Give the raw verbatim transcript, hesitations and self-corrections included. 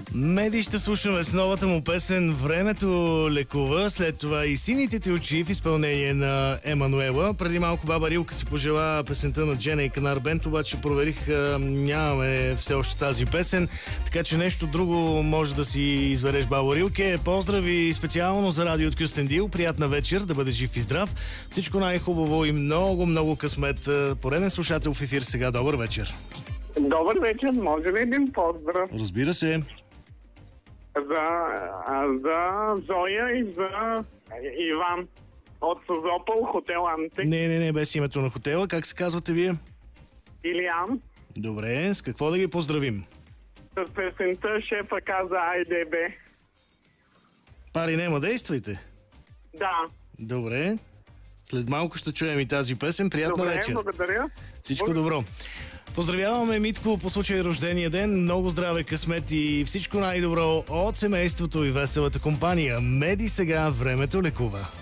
Меди ще слушаме с новата му песен "Времето лекува", след това и "Сините ти очи" в изпълнение на Емануела. Преди малко баба Рилка си пожела песента на Джена и Канар Бенд, обаче проверих, нямаме все още тази песен, така че нещо друго може да си изведеш, баба Рилке. Поздрави специално за радио от Кюстендил, приятна вечер, да бъде жив и здрав, всичко най-хубаво и много, много късмет. Пореден слушател в ефир сега, добър вечер. Добър вечер, може ли един поздрав? Разбира се. За, за Зоя и за Иван от Созопол, хотел Антик. Не, не, не, без името на хотела. Как се казвате вие? Илиан. Добре, с какво да ги поздравим? С песента "Шефа каза айде бе". Пари нема, действайте. Да. Добре. След малко ще чуем и тази песен. Приятна Добре, вечер. благодаря. Всичко добро. Поздравяваме Митко по случай рождения ден. Много здраве, късмет и всичко най-добро от семейството и веселата компания. Меди сега, времето лекува.